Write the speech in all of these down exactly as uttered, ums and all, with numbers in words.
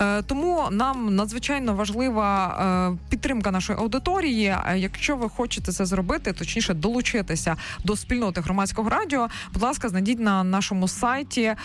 Тому нам надзвичайно важлива підтримка нашої аудиторії. Якщо ви хочете це зробити, точніше долучитися до спільноти Громадського радіо, будь ласка, знайдіть на нашому сайті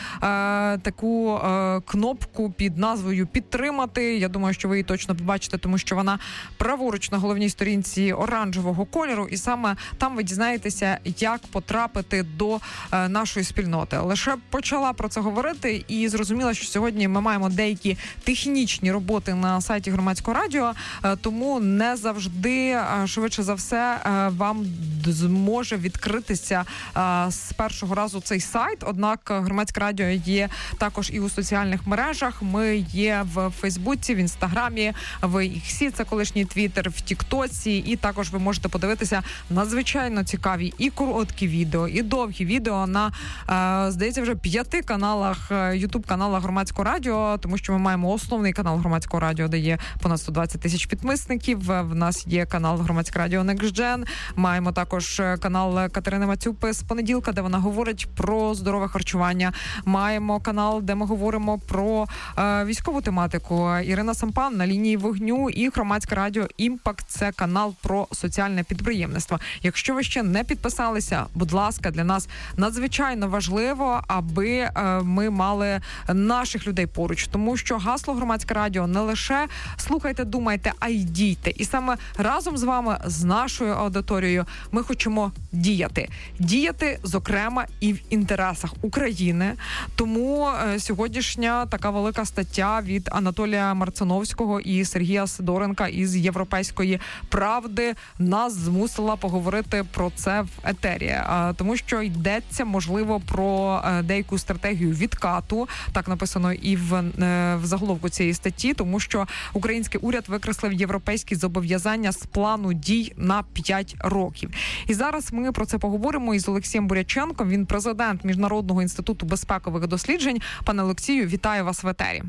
таку кнопку під назвою «Підтримати». Я думаю, що ви її точно побачите, тому що вона праворуч на головній сторінці оранжевого кольору, і саме там ви дізнаєтеся, як потрапити до е, нашої спільноти. Лише почала про це говорити і зрозуміла, що сьогодні ми маємо деякі технічні роботи на сайті Громадського радіо, е, тому не завжди, е, швидше за все, е, вам зможе відкритися е, з першого разу цей сайт. Однак Громадське радіо є також і у соціальних мережах. Ми є в Фейсбуці, в Інстаграмі, в Іксі, це колишній Твіттер, в Тіктоці, і також ви можете подивитися надзвичайно цікаві і короткі відео, і довгі відео на, е, здається, вже п'яти каналах, ютуб-каналах Громадського радіо, тому що ми маємо основний канал Громадського радіо, де є понад сто двадцять тисяч підписників. В нас є канал Громадське радіо Next-Gen. Маємо також канал Катерини Мацюпи з понеділка, де вона говорить про здорове харчування. Маємо канал, де ми говоримо про е, військову тематику. Ірина Сампан на лінії вогню, і Громадське радіо Імпакт – це канал про соціальне підприємництво. Якщо ви ще не підписалися, будь ласка, для нас надзвичайно важливо, аби е, ми мали наших людей поруч, тому що гасло Громадське радіо не лише слухайте, думайте, а й дійте. І саме разом з вами, з нашою аудиторією, ми хочемо діяти. Діяти, зокрема, і в інтересах України. Тому е, сьогоднішня така велика стаття від Анатолія Марциновського і Сергія Сидоренка із Європейської правди нас змусила поговорити про це в етері. А, тому що йдеться, можливо, про е, деяку стратегію відкату, так написано і в, е, в заголовку цієї статті, тому що український уряд викреслив європейські зобов'язання з плану дій на п'ять років. І зараз ми про це поговоримо із Олексієм Буряченком. Він президент Міжнародного інституту безпекових досліджень. Пане Олексію, вітаю вас в етері.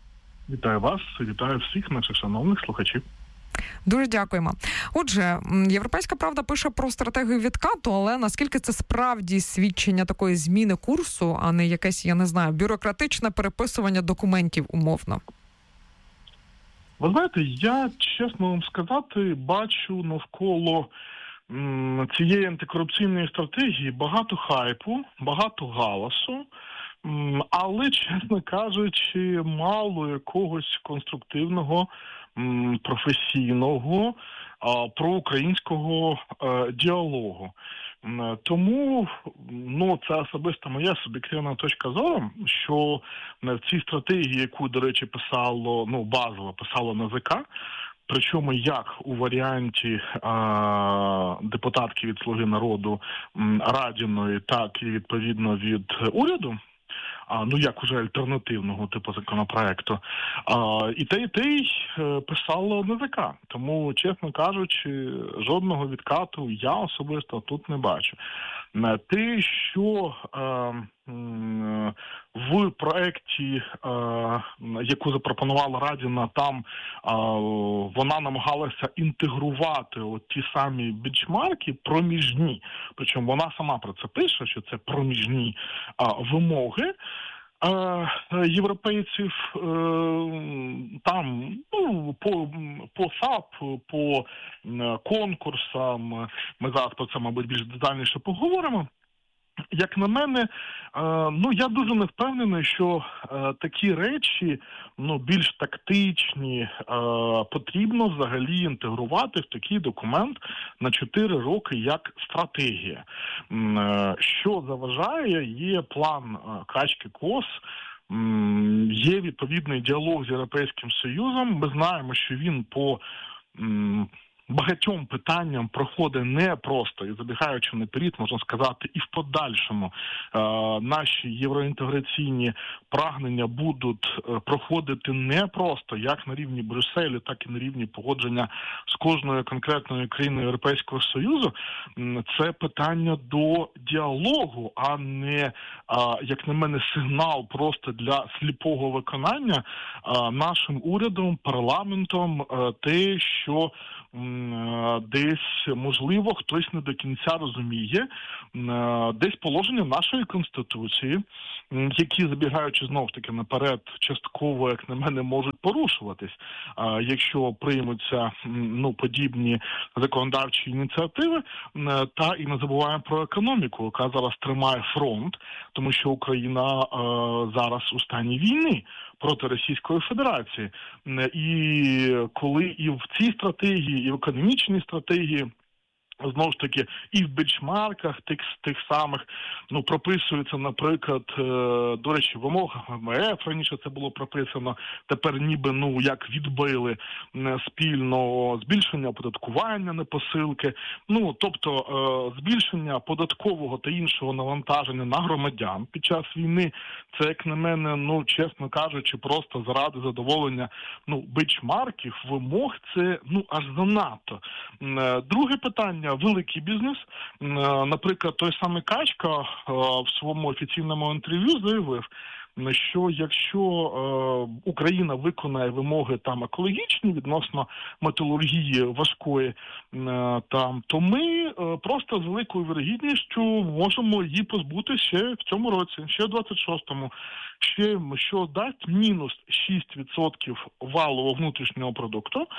Вітаю вас, вітаю всіх наших шановних слухачів. Дуже дякуємо. Отже, Європейська правда пише про стратегію відкату, але наскільки це справді свідчення такої зміни курсу, а не якесь, я не знаю, бюрократичне переписування документів умовно? Ви знаєте, я, чесно вам сказати, бачу навколо м, цієї антикорупційної стратегії багато хайпу, багато галасу, м, але, чесно кажучи, мало якогось конструктивного, м, професійного, а, проукраїнського а, діалогу. М, Тому, ну, це особисто моя суб'єктивна точка зору, що в цій стратегії, яку, до речі, писало, ну, базово писало ен зе ка, причому як у варіанті а, депутатки від «Слуги народу» м, Радіної, так і, відповідно, від уряду, а, ну, як уже альтернативного типу законопроекту, а, і те, і те й е, писало ен зе ка. Тому, чесно кажучи, жодного відкату я особисто тут не бачу. Те, що е, м, в проекті, е, яку запропонувала Радіна, там е, вона намагалася інтегрувати от ті самі бенчмарки проміжні. Причому вона сама про це пише, що це проміжні е, вимоги європейців, там, ну, по, по САП, по конкурсам, ми зараз про це, мабуть, більш детальніше поговоримо. Як на мене, ну, я дуже не впевнений, що такі речі, ну, більш тактичні, потрібно взагалі інтегрувати в такий документ на чотири роки як стратегія. Що заважає, є план Качки-Кос, є відповідний діалог з Європейським Союзом. Ми знаємо, що він по багатьом питанням проходить не просто, і забігаючи наперед, можна сказати, і в подальшому е, наші євроінтеграційні прагнення будуть е, проходити не просто, як на рівні Брюсселю, так і на рівні погодження з кожною конкретною країною Європейського Союзу. Це питання до діалогу, а не, е, як на мене, сигнал просто для сліпого виконання е, нашим урядом, парламентом, е, те, що десь, можливо, хтось не до кінця розуміє, десь положення нашої Конституції, які, забігаючи знову ж таки наперед, частково, як на мене, можуть порушуватись, якщо приймуться ну, подібні законодавчі ініціативи, та і не забуваємо про економіку, яка зараз тримає фронт, тому що Україна е, зараз у стані війни проти Російської Федерації. І коли і в цій стратегії, і в економічній стратегії, знову ж таки, і в бенчмарках тих, тих самих, ну, прописується, наприклад, е, до речі, в вимогах ем ве еф, раніше це було прописано, тепер ніби, ну, як відбили е, спільно збільшення оподаткування непосилки, ну, тобто е, збільшення податкового та іншого навантаження на громадян під час війни, це, як на мене, ну, чесно кажучи, просто заради задоволення, ну, бенчмарків, вимог, це, ну, аж занадто. Е, друге питання, великий бізнес. Наприклад, той самий Качка в своєму офіційному інтерв'ю заявив, що якщо е, Україна виконає вимоги там екологічні відносно металургії важкої, е, там, то ми е, просто з великою вірогідністю можемо її позбути ще в цьому році, ще в двадцять шостому, ще, що дасть мінус шість відсотків валового внутрішнього продукту е,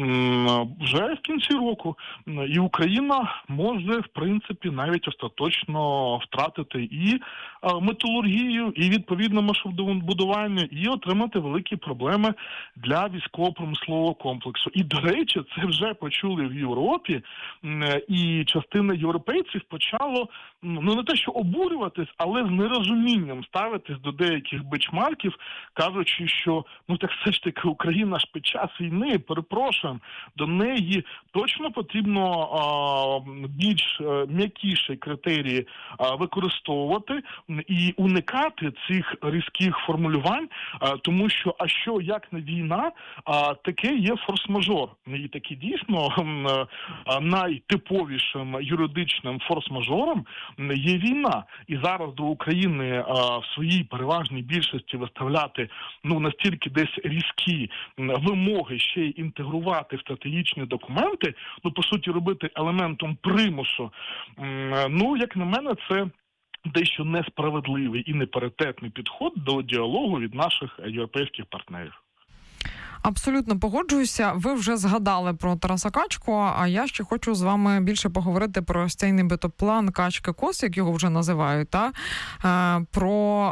вже в кінці року. І Україна може, в принципі, навіть остаточно втратити і е, металургію, і відповідно машинобудування, і отримати великі проблеми для військово-промислового комплексу. І, до речі, це вже почули в Європі, і частина європейців почало, ну, не те, що обурюватись, але з нерозумінням ставитись до деяких бенчмарків, кажучи, що, ну, так все ж таки Україна ж під час війни, перепрошуємо, до неї точно потрібно а, більш а, м'якіші критерії а, використовувати і уникати цих різких формулювань, тому що, а що, як не війна, таке є форс-мажор. І таки дійсно найтиповішим юридичним форс-мажором є війна. І зараз до України в своїй переважній більшості виставляти, ну, настільки десь різкі вимоги, ще й інтегрувати в стратегічні документи, ну, по суті, робити елементом примусу, ну, як на мене, це дещо несправедливий і непаритетний підход до діалогу від наших європейських партнерів. Абсолютно погоджуюся. Ви вже згадали про Тараса Качку, а я ще хочу з вами більше поговорити про ось цей нібито план Качки-Кос, як його вже називають, та? Про,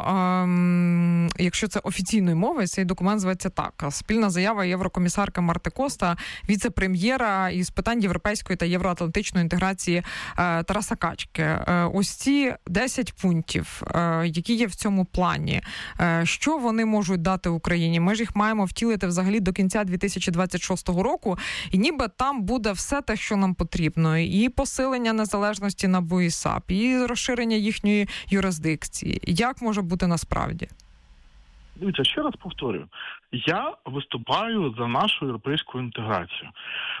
ем, якщо це офіційною мовою, цей документ зветься так. Спільна заява єврокомісарка Марти Коста, віце-прем'єра із питань європейської та євроатлантичної інтеграції е, Тараса Качки. Е, ось ці десять пунктів, е, які є в цьому плані, е, що вони можуть дати Україні? Ми ж їх маємо втілити взагалі до кінця дві тисячі двадцять шостого року, і ніби там буде все те, що нам потрібно. І посилення незалежності НАБУ і САП, і розширення їхньої юрисдикції. Як може бути насправді? Дивіться, ще раз повторюю. Я виступаю за нашу європейську інтеграцію.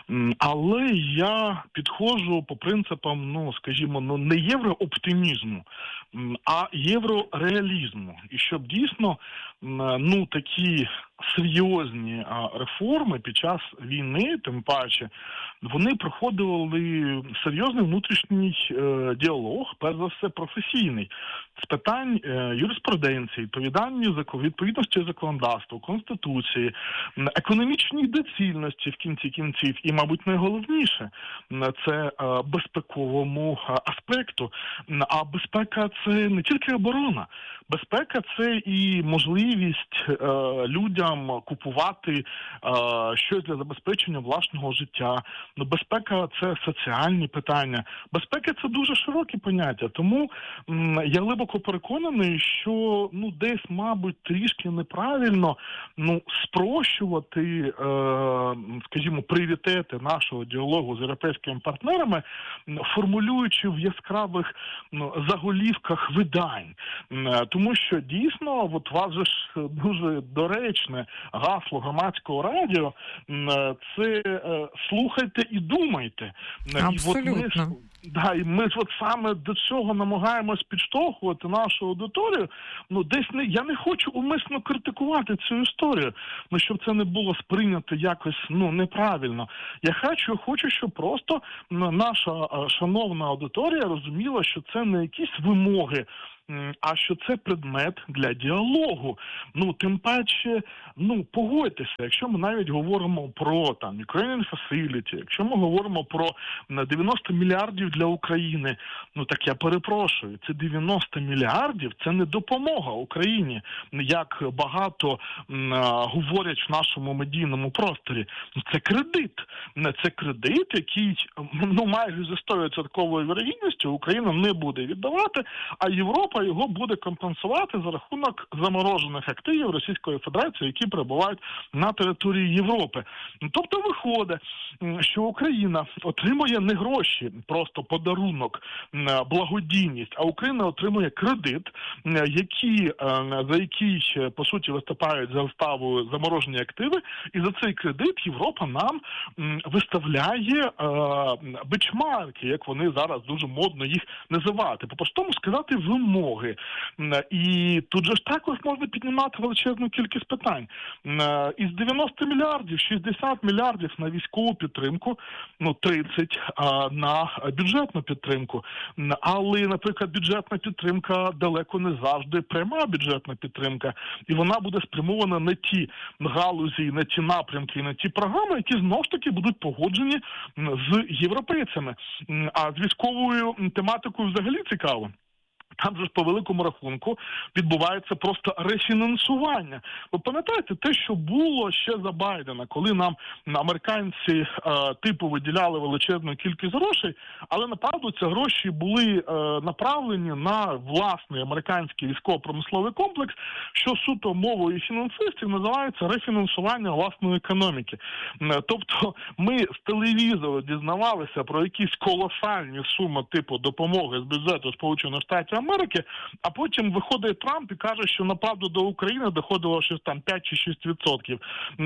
Але я підходжу по принципам, ну, скажімо, ну, не єврооптимізму, а єврореалізму. І щоб дійсно, ну, такі серйозні реформи під час війни, тим паче, вони проходили серйозний внутрішній е, діалог, перш за все професійний, з питань е, юриспруденції, відповідності законодавству, Конституції, економічній доцільності в кінці кінців і, мабуть, найголовніше, це е, безпековому аспекту. А безпека – це не тільки оборона. Безпека – це і можливість е, людям купувати е, щось для забезпечення власного життя. Безпека – це соціальні питання. Безпека – це дуже широкі поняття. Тому м, я глибоко переконаний, що, ну, десь, мабуть, трішки неправильно, ну, спрощувати, е, скажімо, пріоритети нашого діалогу з європейськими партнерами, формулюючи в яскравих, ну, заголівках видань. Тому що дійсно, от у вас же ж дуже доречне гасло громадського радіо, це слухайте і думайте. Абсолютно. І от ми, Да, і ми ж от саме до цього намагаємось підштовхувати нашу аудиторію. Ну, десь не я не хочу умисно критикувати цю історію, ну щоб це не було сприйнято якось ну неправильно. Я хочу, хочу, щоб просто наша шановна аудиторія розуміла, що це не якісь вимоги, а що це предмет для діалогу. Ну, тим паче, ну, погодьтеся, якщо ми навіть говоримо про там Ukrainian Facility, якщо ми говоримо про дев'яносто мільярдів для України, ну, так я перепрошую, це дев'яносто мільярдів, це не допомога Україні, як багато м, говорять в нашому медійному просторі. Це кредит. Це кредит, який, ну, майже зі сто відсотків вірогідністю Україна не буде віддавати, а Європа його буде компенсувати за рахунок заморожених активів Російської Федерації, які перебувають на території Європи. Тобто виходить, що Україна отримує не гроші, просто подарунок, благодійність, а Україна отримує кредит, які, за який, по суті, виступають за заставою заморожені активи, і за цей кредит Європа нам виставляє бенчмарки, як вони зараз дуже модно їх називати. По-простому сказати, вимоги. І тут же ж також можна піднімати величезну кількість питань. Із дев'яноста мільярдів, шістдесят мільярдів на військову підтримку, ну тридцять на бюджетну підтримку. Але, наприклад, бюджетна підтримка далеко не завжди пряма бюджетна підтримка. І вона буде спрямована на ті галузі, на ті напрямки, на ті програми, які знову ж таки будуть погоджені з європейцями. А з військовою тематикою взагалі цікаво. Там же ж по великому рахунку відбувається просто рефінансування. Ви пам'ятаєте те, що було ще за Байдена, коли нам американці е, типу виділяли величезну кількість грошей, але направду ці гроші були е, направлені на власний американський військово-промисловий комплекс, що суто мовою фінансистів називається рефінансування власної економіки. Е, тобто ми з телевізору дізнавалися про якісь колосальні суми типу допомоги з бюджету Сполучених Штатів Америки, а потім виходить Трамп і каже, що направду до України доходило щось там п'ять чи шість відсотків.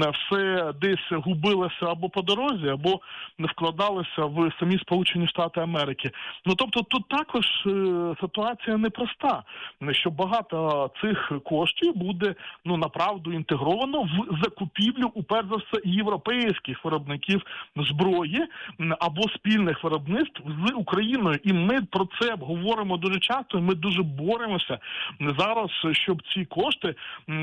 Все десь губилося або по дорозі, або не вкладалося в самі Сполучені Штати Америки. Ну, тобто тут також е, ситуація непроста, що багато цих коштів буде, ну, направду інтегровано в закупівлю, уперше за все, європейських виробників зброї або спільних виробництв з Україною. І ми про це говоримо дуже часто, ми дуже боремося зараз, щоб ці кошти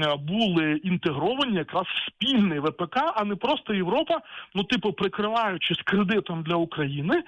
були інтегровані якраз в спільний ВПК, а не просто Європа, ну, типу, прикриваючись кредитом для України,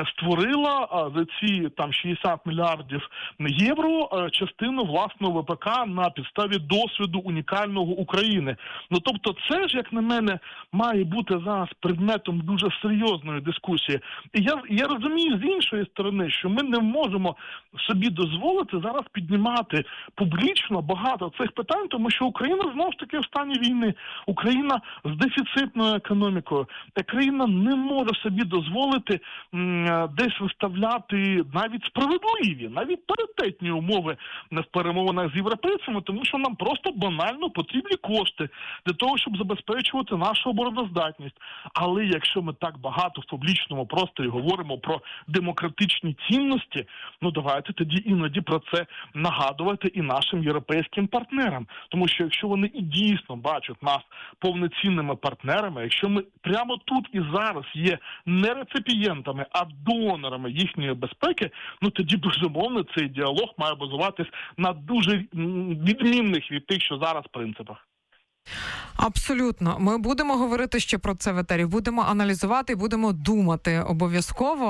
створила за ці там шістдесят мільярдів євро частину власного ВПК на підставі досвіду унікального України. Ну, тобто це ж, як на мене, має бути зараз предметом дуже серйозної дискусії. І я, я розумію з іншої сторони, що ми не можемо собі дозволити зараз піднімати публічно багато цих питань, тому що Україна знову ж таки в стані війни. Україна з дефіцитною економікою. Україна не може собі дозволити м, десь виставляти навіть справедливі, навіть паритетні умови в перемовинах з європейцями, тому що нам просто банально потрібні кошти для того, щоб забезпечувати нашу обороноздатність. Але якщо ми так багато в публічному просторі говоримо про демократичні цінності, ну давайте тоді іноді про це нагадувати і нашим європейським партнерам. Тому що якщо вони і дійсно бачать нас повноцінними партнерами, якщо ми прямо тут і зараз є не реципієнтами, а донорами їхньої безпеки, ну тоді, безумовно, цей діалог має базуватись на дуже відмінних від тих, що зараз принципах. Абсолютно. Ми будемо говорити ще про це в етері, будемо аналізувати і будемо думати обов'язково.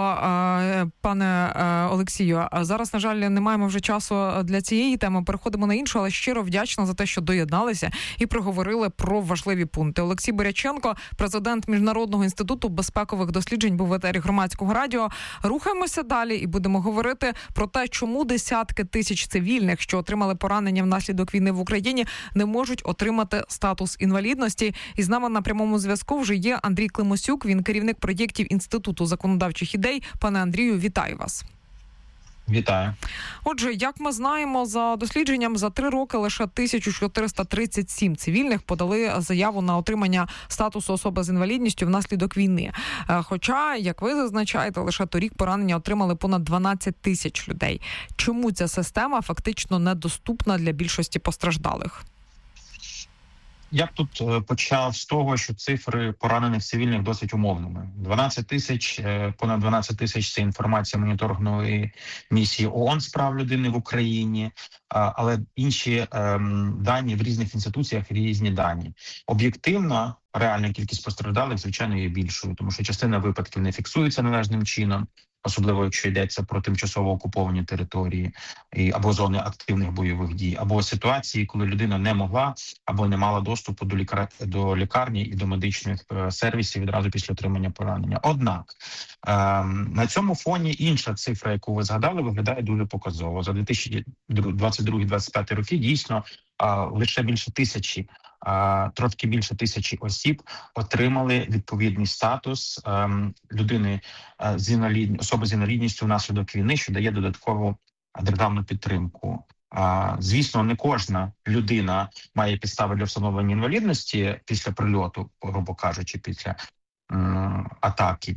Пане Олексію, зараз, на жаль, не маємо вже часу для цієї теми, переходимо на іншу, але щиро вдячна за те, що доєдналися і проговорили про важливі пункти. Олексій Боряченко, президент Міжнародного інституту безпекових досліджень, був в етері Громадського радіо. Рухаємося далі і будемо говорити про те, чому десятки тисяч цивільних, що отримали поранення внаслідок війни в Україні, не можуть отримати статус інвалідності. І з нами на прямому зв'язку вже є Андрій Климосюк, він керівник проєктів Інституту законодавчих ідей. Пане Андрію, вітаю вас. Вітаю. Отже, як ми знаємо, за дослідженням за три роки лише тисяча чотириста тридцять сім цивільних подали заяву на отримання статусу особи з інвалідністю внаслідок війни. Хоча, як ви зазначаєте, лише торік поранення отримали понад дванадцять тисяч людей. Чому ця система фактично недоступна для більшості постраждалих? Я б тут почав з того, що цифри поранених цивільних досить умовними. дванадцять тисяч, понад дванадцять тисяч – це інформація моніторингової місії ООН з прав людини в Україні, але інші дані в різних інституціях різні дані. Об'єктивно, реальна кількість постраждалих, звичайно, є більшою, тому що частина випадків не фіксується належним чином, особливо якщо йдеться про тимчасово окуповані території або зони активних бойових дій, або ситуації, коли людина не могла або не мала доступу до лікар... до лікарні і до медичних сервісів відразу після отримання поранення. Однак ем, на цьому фоні інша цифра, яку ви згадали, виглядає дуже показово. За дві тисячі двадцять другий - двадцять п'ятий роки дійсно е, лише більше тисячі А, трошки більше тисячі осіб отримали відповідний статус ем, людини е, з інвалід... особи з інвалідністю внаслідок війни, що дає додаткову державну підтримку. А, звісно, не кожна людина має підстави для встановлення інвалідності після прильоту, грубо кажучи, після м, атаки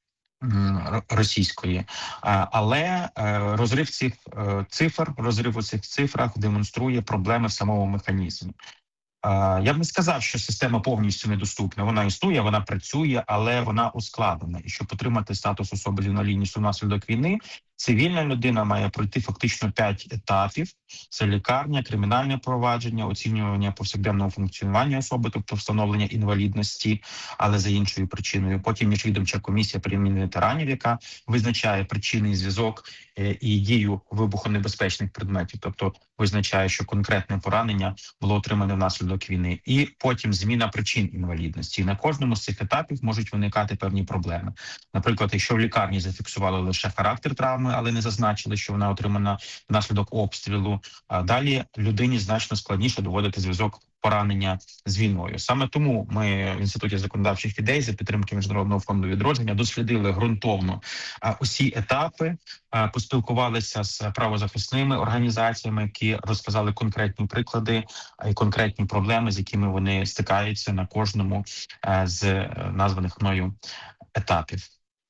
м, російської, а, але е, розрив цих е, цифр, розрив у цих цифрах демонструє проблеми в самому механізмі. Я б не сказав, що система повністю недоступна. Вона існує, вона працює, але вона ускладнена. І щоб отримати статус особи з інвалідністю внаслідок війни, цивільна людина має пройти фактично п'ять етапів. Це лікарня, кримінальне провадження, оцінювання повсякденного функціонування особи, тобто встановлення інвалідності, але за іншою причиною. Потім міжвідомча комісія при імені ветеранів, яка визначає причинний зв'язок і дію вибухонебезпечних предметів, тобто визначає, що конкретне поранення було отримане внаслідок війни. І потім зміна причин інвалідності. І на кожному з цих етапів можуть виникати певні проблеми. Наприклад, якщо в лікарні зафіксували лише характер травми, але не зазначили, що вона отримана внаслідок обстрілу, а далі людині значно складніше доводити зв'язок поранення з війною. Саме тому ми в Інституті законодавчих ідей за підтримки Міжнародного фонду відродження дослідили ґрунтовно а, усі етапи, а, поспілкувалися з правозахисними організаціями, які розказали конкретні приклади а, і конкретні проблеми, з якими вони стикаються на кожному а, з а, названих мною етапів.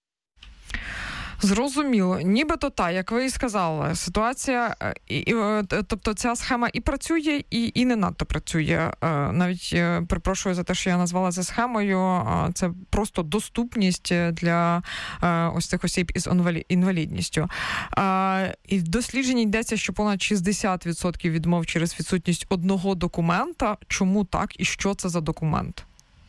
Зрозуміло. Нібито та, як ви і сказали, ситуація, і, і, тобто ця схема і працює, і, і не надто працює. Навіть, перепрошую за те, що я назвала це схемою, це просто доступність для ось цих осіб із інвалідністю. І в дослідженні йдеться, що понад шістдесят відсотків відмов через відсутність одного документа. Чому так і що це за документ?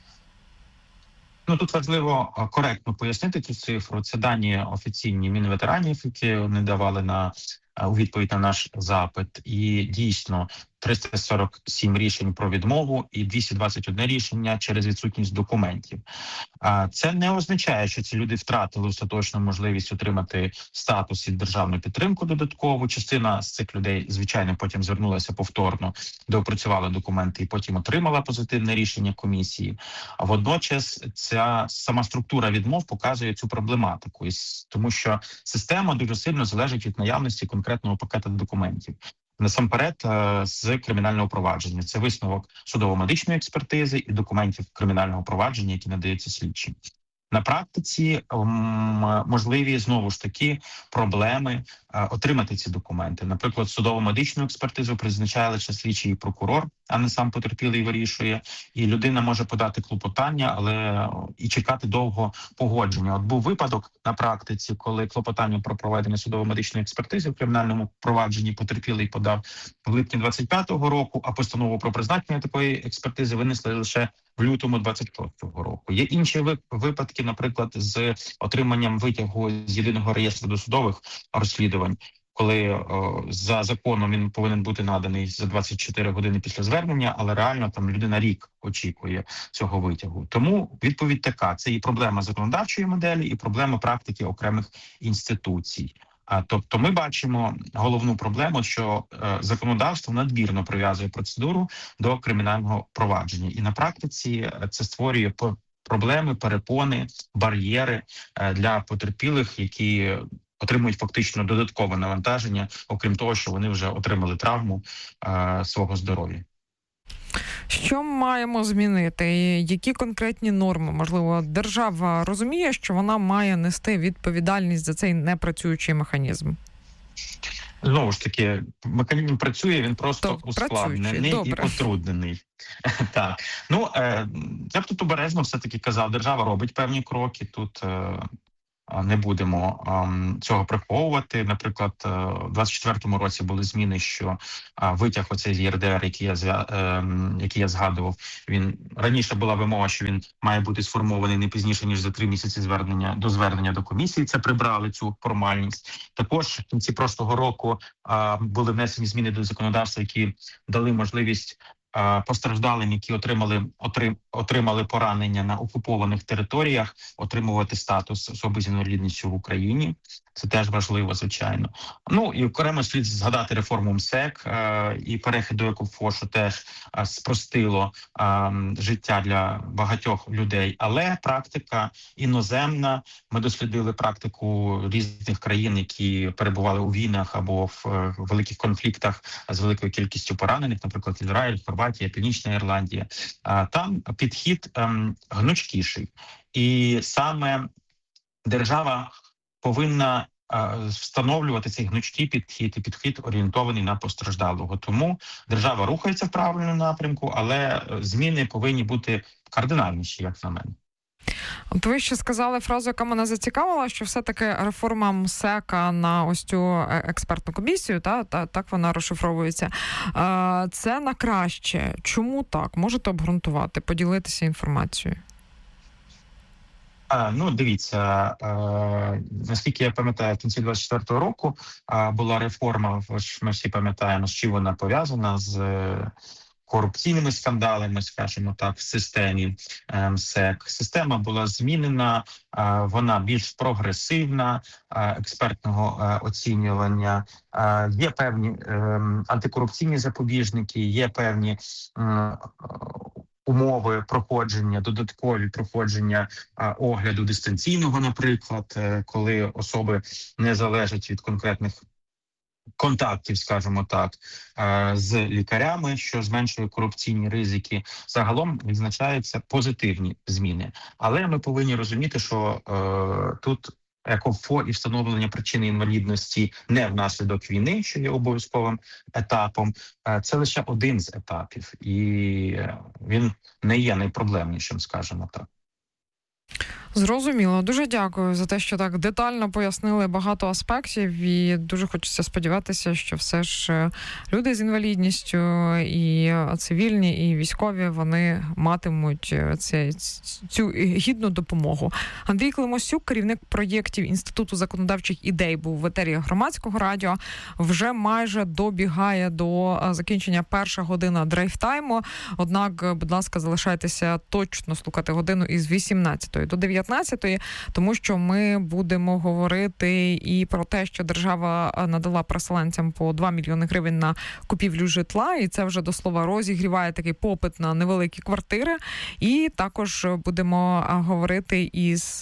Ну, тут важливо коректно пояснити цю цифру. Це дані офіційні Мінветеранів, які вони давали на у відповідь на наш запит. І дійсно триста сорок сім рішень про відмову і двісті двадцять одне рішення через відсутність документів. А це не означає, що ці люди втратили остаточну можливість отримати статус і державну підтримку додаткову. Частина з цих людей, звичайно, потім звернулася повторно, доопрацювала документи і потім отримала позитивне рішення комісії. А водночас ця сама структура відмов показує цю проблематику, тому що система дуже сильно залежить від наявності конкретного пакету документів. Насамперед, з кримінального провадження. Це висновок судово-медичної експертизи і документів кримінального провадження, які надаються слідчим. На практиці можливі, знову ж таки, проблеми отримати ці документи. Наприклад, судово-медичну експертизу призначає лише слідчий і прокурор, а не сам потерпілий вирішує. І людина може подати клопотання, але і чекати довго погодження. От був випадок на практиці, коли клопотання про проведення судово-медичної експертизи в кримінальному провадженні потерпілий подав в липні двадцять п'ятого року, а постанову про призначення такої експертизи винесли лише в лютому двадцять шостого року. Є інші випадки, наприклад, з отриманням витягу з єдиного реєстру досудових розслідувань, коли о, за законом він повинен бути наданий за двадцять чотири години після звернення, але реально там людина рік очікує цього витягу. Тому відповідь така: це і проблема законодавчої моделі, і проблема практики окремих інституцій. А тобто ми бачимо головну проблему, що е, законодавство надмірно прив'язує процедуру до кримінального провадження. І на практиці це створює по проблеми, перепони, бар'єри е, для потерпілих, які отримують фактично додаткове навантаження, окрім того, що вони вже отримали травму е, свого здоров'я. Що маємо змінити? Які конкретні норми? Можливо, держава розуміє, що вона має нести відповідальність за цей непрацюючий механізм? Знову ж таки, механізм працює, він просто ускладнений і потруднений. Так. Ну, е, я б тут обережно все-таки казав, держава робить певні кроки, тут е, не будемо е, цього приховувати. Наприклад, е, в двадцять четвертому році були зміни, що е, витяг оцей з Є Р Де Ер, який я, е, який я згадував, він раніше була вимога, що він має бути сформований не пізніше, ніж за три місяці звернення до звернення до комісії. Це прибрали цю формальність. Також в кінці прошлого року е, були внесені зміни до законодавства, які дали можливість постраждалим, які отримали отримали поранення на окупованих територіях, отримувати статус особи з інвалідністю в Україні. Це теж важливо, звичайно. Ну і окремо слід згадати реформу МСЕК і перехід до ЕКОФО, що теж спростило життя для багатьох людей. Але практика іноземна. Ми дослідили практику різних країн, які перебували у війнах або в великих конфліктах з великою кількістю поранених, наприклад, Ізраїль, Хорватія, Північна Ірландія. Там підхід гнучкіший. І саме держава повинна встановлювати цей гнучкий підхід і підхід орієнтований на постраждалого. Тому держава рухається в правильному напрямку, але зміни повинні бути кардинальніші, як на мене. От ви ще сказали фразу, яка мене зацікавила, що все-таки реформа МСЕКа на ось цю експертну комісію, та, та так вона розшифровується, це на краще. Чому так? Можете обґрунтувати, поділитися інформацією? А, ну, дивіться, е, наскільки я пам'ятаю, в кінці двадцять четвертого року е, була реформа, ми всі пам'ятаємо, з чим вона пов'язана, з е, корупційними скандалами, скажімо так, в системі е, МСЕК. Система була змінена, е, вона більш прогресивна, е, експертного е, оцінювання. Е, є певні е, антикорупційні запобіжники, є певні е, умови проходження, додаткові проходження а, огляду дистанційного, наприклад, коли особи не залежать від конкретних контактів, скажімо так, а, з лікарями, що зменшує корупційні ризики. Загалом відзначаються позитивні зміни. Але ми повинні розуміти, що е, тут ЕКОФО і встановлення причини інвалідності не внаслідок війни, що є обов'язковим етапом, це лише один з етапів, і він не є найпроблемнішим, скажімо так. Зрозуміло. Дуже дякую за те, що так детально пояснили багато аспектів, і дуже хочеться сподіватися, що все ж люди з інвалідністю і цивільні, і військові, вони матимуть цю, цю гідну допомогу. Андрій Климосюк, керівник проєктів Інституту законодавчих ідей, був в етері Громадського радіо. Вже майже добігає до закінчення перша година драйв-тайму. Однак, будь ласка, залишайтеся точно слухати годину із вісімнадцятої до дев'ятнадцятої, тому що ми будемо говорити і про те, що держава надала переселенцям по два мільйони гривень на купівлю житла, і це вже, до слова, розігріває такий попит на невеликі квартири. І також будемо говорити із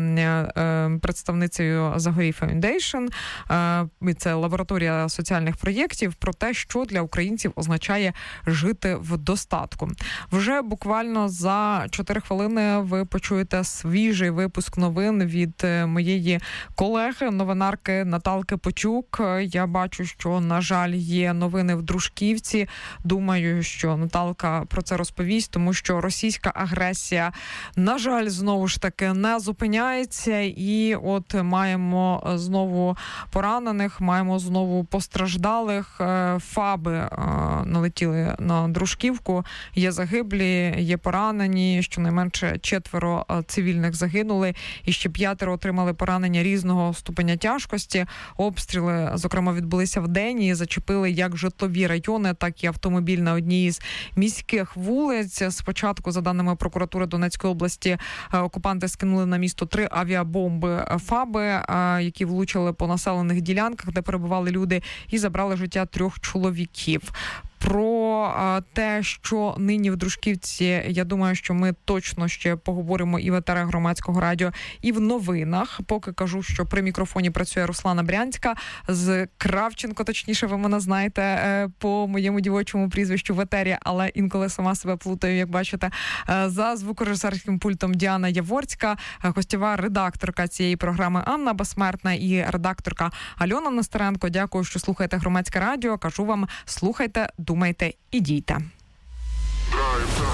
представницею Загорій Foundation, це лабораторія соціальних проєктів, про те, що для українців означає жити в достатку. Вже буквально за чотири хвилини ви почуєте свіжий випуск новин від моєї колеги, новинарки Наталки Почук. Я бачу, що, на жаль, є новини в Дружківці. Думаю, що Наталка про це розповість, тому що російська агресія, на жаль, знову ж таки не зупиняється. І от маємо знову поранених, маємо знову постраждалих. ФАБи налетіли на Дружківку. Є загиблі, є поранені, щонайменше четверо цивільних загинули, і ще п'ятеро отримали поранення різного ступеня тяжкості. Обстріли, зокрема, відбулися вдень і зачепили як житлові райони, так і автомобіль на одній із міських вулиць. Спочатку, за даними прокуратури Донецької області, окупанти скинули на місто три авіабомби ФАБи, які влучили по населених ділянках, де перебували люди, і забрали життя трьох чоловіків. Про те, що нині в Дружківці, я думаю, що ми точно ще поговоримо і в етерах Громадського радіо, і в новинах. Поки кажу, що при мікрофоні працює Руслана Брянська з Кравченко, точніше, ви мене знаєте по моєму дівочому прізвищу в етері, але інколи сама себе плутаю, як бачите. За звукорежисерським пультом Діана Яворська, гостєва редакторка цієї програми Анна Безсмертна і редакторка Альона Нестеренко. Дякую, що слухаєте Громадське радіо. Кажу вам, слухайте, думайте і дійте.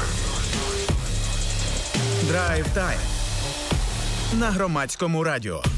Драйв-тайм на Громадському радіо.